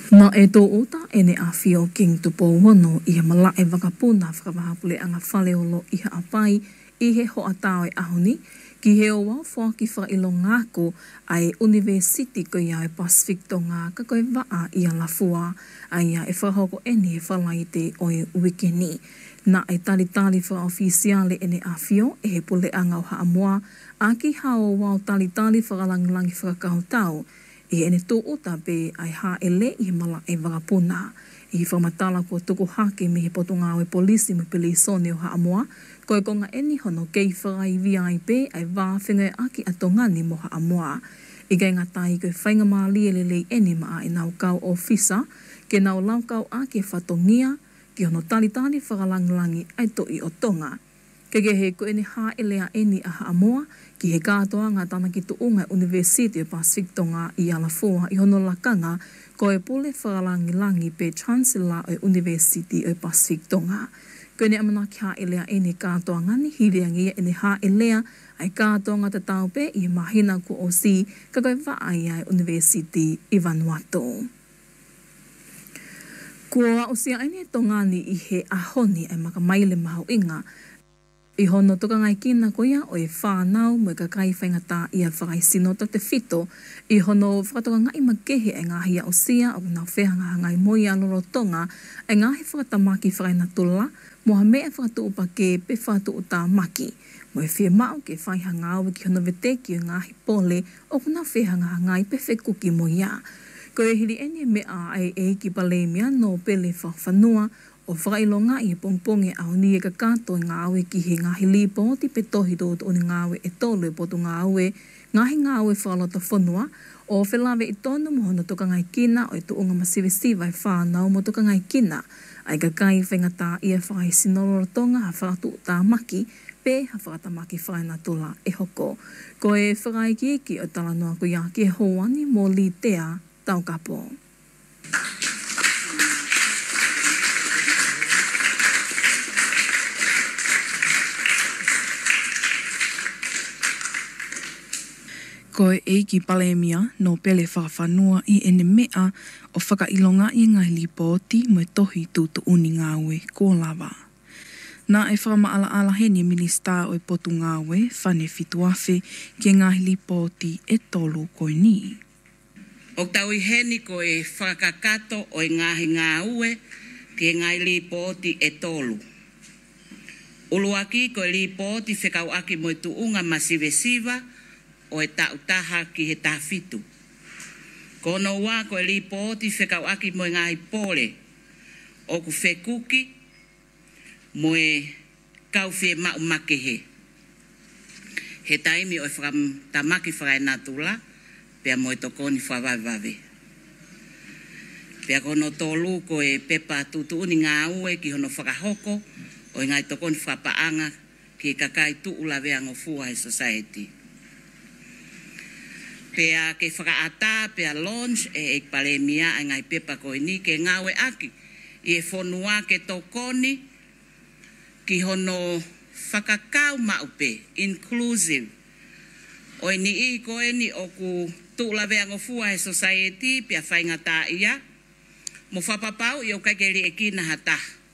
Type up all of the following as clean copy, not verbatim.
Na e tō ota e ne a whio king tupo wono i he mala e wakapuna whakawahapule anga whaleolo i ha apai i he ho atao e ahoni ki he o wau whua ki whailo ngāko ai University ko ia e Pacific to ngā ka koe waa i a lafua ai a e whahoko eni e whalaite o e wikeni. Na e talitali wha ofisiale e ne a whio e he pule anga o ha amoa a ki hao wau talitali whakalangilangi whakakautau i ene tō ota pe ai ha ele i mala e wakapuna. I whamatala kua tuku hake me he potunga o e polisi me pili sone o ha amoa, koe konga eni hono kei whakai VIP ai wāwhinga e aki atongani mo ha amoa. I gai ngatai koe whainga maali e lelei eni maa e nau kau ofisa, ke nau lau kau ake whatongia, ki hono talitali whakalangilangi ai to i o tonga. Kege he ko ene ha elea eni a ha amoa, ki he kātoa ngā tana ki tuunga University of Pacific tonga i Alafua i hono lakanga ko e pule whakalangilangi pe Chancellor o University of Pacific tonga. Ko ene amana ki ha elea eni kātoa ngani hireangia ene ha elea ai kātoa ngā te taupe i mahina ku o si ka koe vaai ai University i Vanuatu. Kua o sia aine tongani i he ahoni ai makamaile mahau inga, i hono toka ngai kina ko ia o e whānau mo e ka kai whaingata i a whakaisino ta te whito, i hono whakatoka ngai makehe e ngahi a o sia o nau whehanga ngai moi a lorotonga, e ngahi whakatamaki whakainatula, mo ha mea whakatuupa ke pe whakatuuta maki, mo e whia mao ke whaihanga au ki hono veteki o ngahi pole o kuna whehanga ngai pe whekuki mo ia. Ko e hiri ene mea ai e ki palemia no pele whawhanua, o whakailonga i pongponge au ni e ka kato i ngā aue ki he ngahi lipo ti pe tohi tōtu o ni ngā aue e tolu e potu ngā aue, ngahi ngā aue whakalota whanua, o whelawe i tonu mo hono toka ngai kina o i tuunga masiwesiwa i whānau mo toka ngai kina, ai ka kai whaingata i a whakaisinorotonga ha whakatu tā maki, pe ha whakatamaki whainatula e hoko. Ko e whakaiki o talanoa ko ia ki e hoani mō li tea tau kapo. Ko e eiki palemia no pele whakawhanua i ene mea o whakailonga i ngai lipoti mo e tohi tūtu uni ngāwe ko lawa. Nā e whakamaala ala heni minista o e potu ngāwe whane fituafe ki ngahi lipoti e tolu koe ni. O tau i heni ko e whakakato o e ngahi ngāwe ki ngai lipoti e tolu. Uluaki ko e lipoti whekau aki mo e tuunga masiwesiwa o e tautaha ki he tawhitu. Kono wā ko e lipoti whekau aki mo e ngahi pole o ku whekuki mo e kau whe mau makehe. He taimi o e whakatamaki whakainatula pia mo e tokoni whawawave. Pia kono tolu ko e pepa tutuuni ngā ue ki hono whakahoko o e ngai tokoni whapaanga ki kakai tuula veango fua he society. Pea ke whakaata, pea launch e palemia a ngai pepa koe ni ke ngawe aki i e whonua ke tokoni ki hono whakakau maupe, inclusive. O ni i koe ni o ku tuula veango fua he society pea whaingata ia, mo whapapau i o kaikeri e kina hata.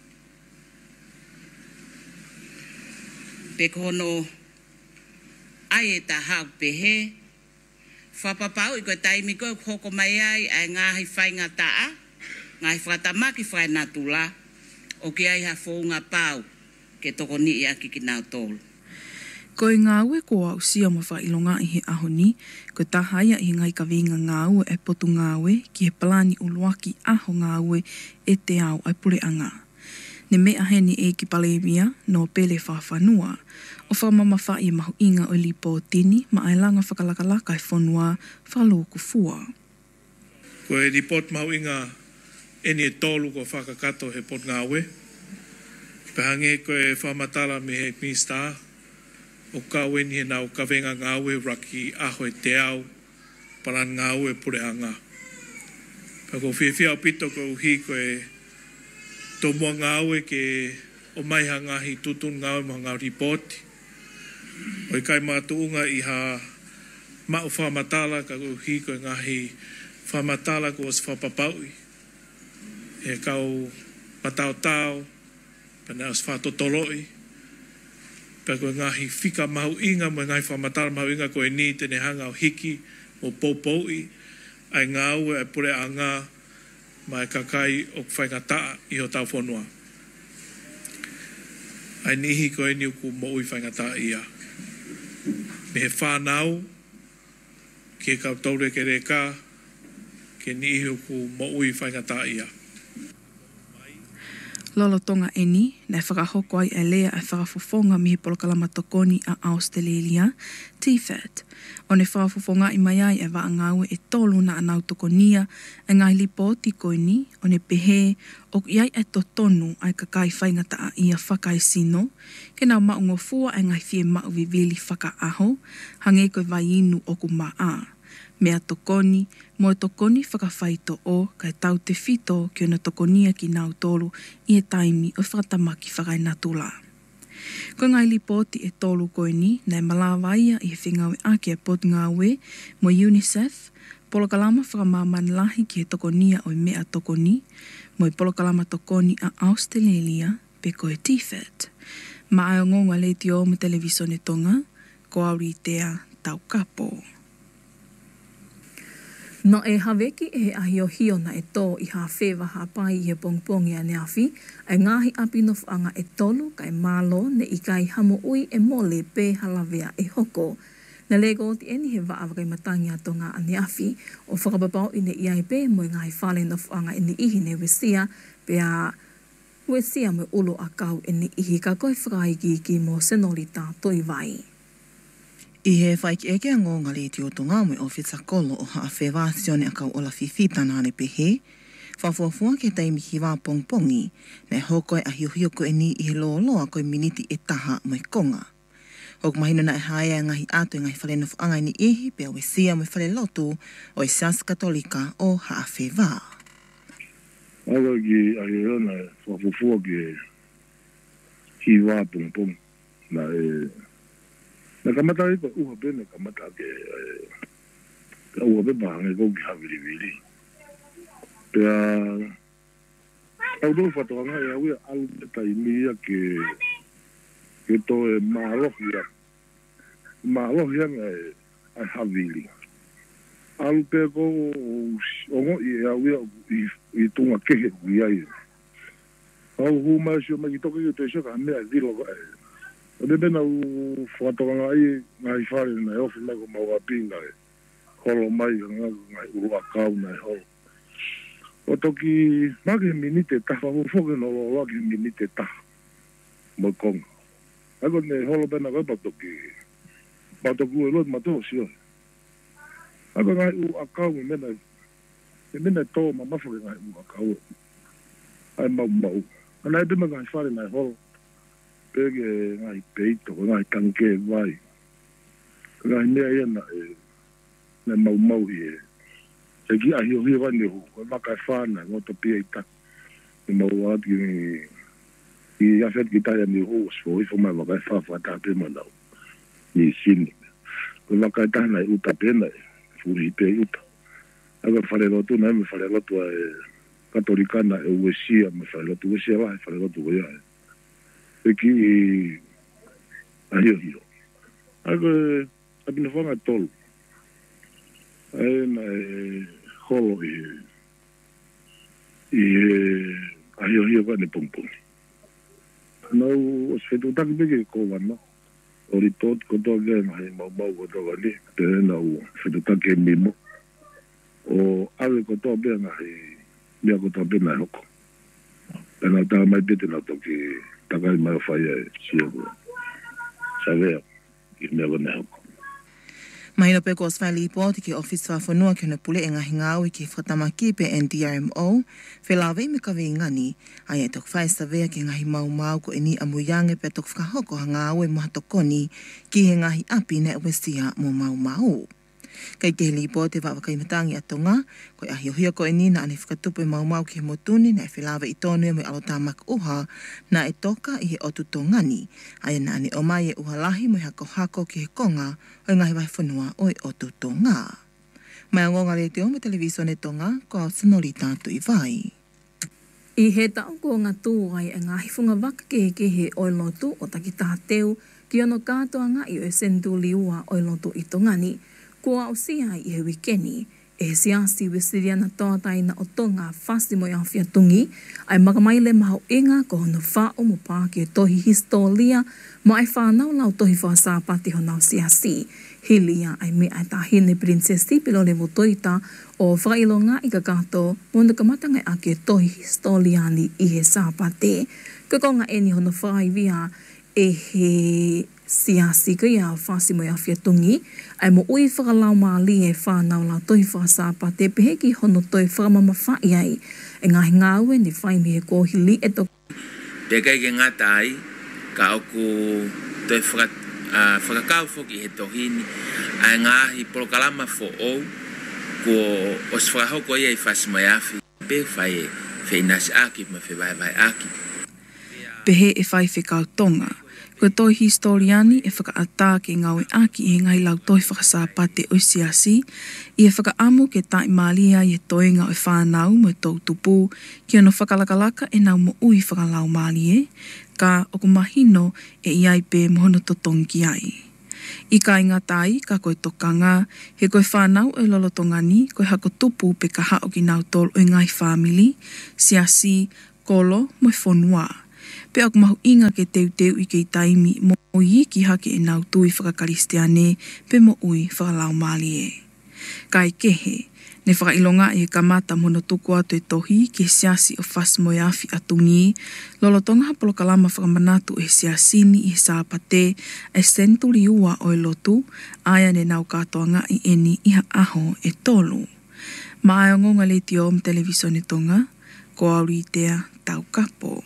Pe kono ai e ta hau pehe, whapapau i koe taimi koe hoko mai ai ai ngahi whaingataa, ngahi whakatamaki whainatula, o ki ai ha whounga pau ke toko ni i aki ki nau tolu. Ko e ngā ue ko au sia mo whailonga i he ahoni, ko tahaia i ngai ka vinga ngā ue e potu ngā ue ki he palani uluaki aho ngā ue e te au ai pureanga. Ne mea heni e ki palemia no pele whawhanua, o whamama whai mahu inga o lipo tini ma ai langa whakalakalaka i whanua whaloku fua. Ko e ripot mahu inga eni e tolu ko whakakato he pot ngā ue. Pehange ko e whamatala me he minista o kaweni he nau kawenga ngā ue raki aho e te au paran ngā ue pureanga. Pako whiwhia o pito ko uhi ko e tō mua ngā ue ke o mai ha ngahi tutun ngā ue ma ngā ripoti. O i kai mātuunga i ha mau whamatala ka uhi ko ngahi whamatala ko as whapapaui. e kau matau-tau, pana os whatotoloi, pa koe ngahi whika mahu inga, mo ngahi whamatara mahu inga koe ni tene hanga o hiki, o poupoi, ai ngā ue e pure a ngā, mai kakai o whaingataa i ho tau whanua. Ai nihi koe ni uku mo ui whaingataa ia. Me he whanau, ke kau taure ke reka, ke nihi uku mo ui whaingataa ia. Lolo tonga eni, nei whakahoko ai e lea e whakafofonga mihi polokalama tokoni a Australia, TFAT. O ne whakafofonga i mai ai e wa angaue e tolu na anau tokonia, e ngai lipoti koini, o ne pehe, o iai e to tonu ai kakai whaingata a ia whakai sino, ke nau maungo fua e ngai fie mau vivili whaka aho, hange koe vai inu o ku maa. Mea tokoni, mo tokoni whakawhaito o kai tau te whito ki ona tokonia ki nau tolu i e taimi o whakatamaki whakai natula. Ko ngai lipoti e tolu koini, nei malawaia i he whingawe ake a pot ngawe mo UNICEF, polokalama whakamamani lahi ki he tokonia o mea tokoni, mo i polokalama tokoni a Australia, pe koe TFAT. Ma ai o ngonga leiti o mo televisione tonga, ko auri tea tau kapo. No e haweki e ahi o hio na e tō i ha whewa ha pai i he pongpongi a neafi, ai ngahi apinofu anga e tolu kai malo ne i kai hamo ui e mole pe halawea e hoko. Na lego ti eni he waa wakai matangi ato ngā a neafi, o whakapapau i ne iai pe mo i ngahi whale nofu anga i ne ihi ne wesia, pe a wesia mo ulo a kau i ne ihi ka koe whakaiki ki mo senolita toi vai. I he whaiki eke a ngonga le ti o tonga mo o whitakolo o haa whewāsione a kau ola whiwhita nāne pehe, whafuafua ke taimi ki wā pongpongi, nei hokoe a hiuhio ko e ni i he loa koe miniti e taha mo e konga. Hok mahino na e haea ngahi ato i ngahi whalenofu angai ni ihi pe a wesia mo e whale lotu o i Sas Katolika o haa whewā. Aga ki a hiuhio na whafuafua ki wā pongpongi, na na kamata i pa uha pene kamata ke uha pe pahange kou ki hawiriwiri. Pea au tō whatoanga e awia alu te taimia ke tō e maalohia. Maalohia e hawiri. Alu pe kou ongo i e awia i tunga kehe kui ai. Au hu maisio maki toke i te shoka mea dilo ko e. O te pena u whatoanga ai ngai whare nei ofi mai ko maua pinga e. Holo mai ngai urua kau nei holo. O toki maki minite taha, o whoke no lo waki minite taha. Mo konga. Ako ne holo pena koe patoki. Patoku e lot mato sio. Ako ngai u akau me mena. E mena tō ma mawhake ngai u akau. Ai mau. Ana e pena ngai whare nei holo. Pege ngai peito, ngai tanke vai. Ngai mea ia na mau i e. E ki ahi o hiwa ni hu, o maka e whana, ngoto pia i tak. E mau ati i afet ki taia ni hu, so i fumai maka e whawha ta pema nau. Ni sini. O maka e tahna i uta pena e, furi i pe uta. Aga whare lotu na me whare lotu e Katolikana e uesia, me whare lotu uesia wahe, whare lotu uea e. Eki ahio. Ako apina whanga tolu. Ai na holo i ahio ka ne pongpongi. Nau os whetu taki peke ko wana. O report ko toa kia na hei mau ko toa wani. Tere nau whetu taki e mimo. O awe ko toa pia na hei mea ko toa pia na hoko. Pena taha mai pete na toki takai mai o whaia e siago. Savea, ki mea wane hoko. Mahino pe ko Osvali Poti ki office whafonua ki ona pule e ngahi ngāui ki whatamaki pe NDRMO, whelawei me kawe ngani, ai e tok whai savea ki ngahi mau ko e ni amuyange pe tok whakahoko ha ngāui moha tokoni ki he ngahi api ne wesia mo mau. Kai te heli po te wawakai matangi a tonga, koe ahiohia ko e ni na ane whakatupu e mau ki he motuni na e whilawa i tonu e mo i alotamak uha na e toka i he otu tongani, ai na ane omai e uha lahi mo i hako ki he konga o ngahi wai whanua o i otu tonga. Mai a ngonga le te o me televisione tonga, ko au sanori tātu i vai. I he tau ko ngā tūai e ngā hifunga waka ke he oi lotu o taki tāteu ki ono kātoa ngā i o e sendu liua oi lotu i tongani, kua o sia i he wikeni, e siasi wisiriana toataina o tonga whasi mo i awhia tungi, ai makamaile maho inga ko hono wha o mo pā ki tohi histolia, mo ai whanau lau tohi whaasāpati ho nau siasi. Hilia ai me ai tahine prinsesi pilo levo toita o whailonga i ka kato mona kamatangai ake tohi historiani i he sāpate. Kakonga eni hono whaivia e he siasi ka ia whasi mo i awhia tungi, ai mo ui whakalau maali e whanau lau tohi whaasāpate peheki hono toi whakamama whai ai e ngahi ngāue ni whaimi he kōhili e to. Pekai ke ngata ai, ka oku toi whakakau whoki he tohini, ai ngāhi polokalama fo ou, ko os whakahoko ia i whasi mai awhi, pe whai e nasi aki, ma whai vai aki. Pehe e whai whekau tonga, ko toi historiani e whakaata ke ngaue aki e ngai lau toi whakasāpate o siasi, i e whakaamu ke tai malia i e toi ngau e whanau mo tau tupu, ki ono whakalakalaka e nau mo ui whakalau malie, ka o kumahino e iai pe mohono to tongi ai. I ka inga tai, ka koe tokanga, he koe whanau e lolotongani, koe hako tupu pe ka hao ki nau tolu o ngai whamili, siasi, kolo, mo whonua. Pe aku mahu inga ke teu i ke taimi mo i ki hake e nau tui whakakaristeane pe mo ui whakalau mali e. Kai kehe, ne whakailonga i e kamata mono tuku atu e tohi ke siasi o whasmoe awhi atungi, lolotonga hapolo kalama whakamanatu e siasini i sāpate e senturi ua o e lotu, aia ne nau katoanga i eni iha aho e tolu. Ma ai ngonga le tiom televisione tonga, ko auri tea tau kapo.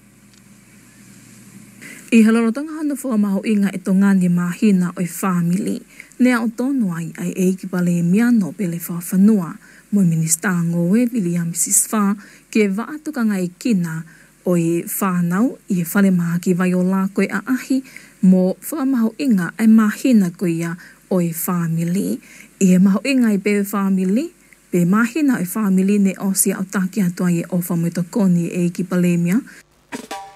I halorotanga hana whakamaho inga e tongani mahina o e whamili, nea o tonu ai eiki pale e miano pele whawhanua, mo minista ngoe William Sisfa, ke waatukanga e kina o e whanau i e whale maha ki vai o la koe a ahi, mo whakamaho inga e mahina koe ia o e whamili. I e maho inga i pe whamili, pe mahina o e whamili ne o sia o taki atua i e o whamuitokoni e eiki pale mia.